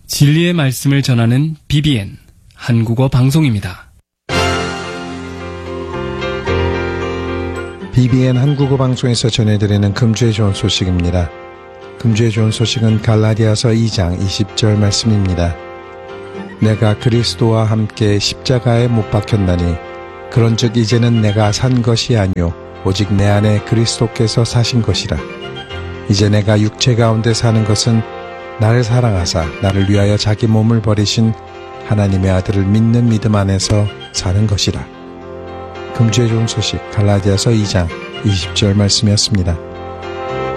진리의 말씀을 전하는 BBN 한국어 방송입니다. BBN 한국어 방송에서 전해드리는 금주의 좋은 소식입니다. 금주의 좋은 소식은 갈라디아서 2장 20절 말씀입니다. 내가 그리스도와 함께 십자가에 못 박혔나니 그런즉 이제는 내가 산 것이 아니요 오직 내 안에 그리스도께서 사신 것이라. 이제 내가 육체 가운데 사는 것은 나를 사랑하사 나를 위하여 자기 몸을 버리신 하나님의 아들을 믿는 믿음 안에서 사는 것이라. 금주의 좋은 소식 갈라디아서 2장 20절 말씀이었습니다.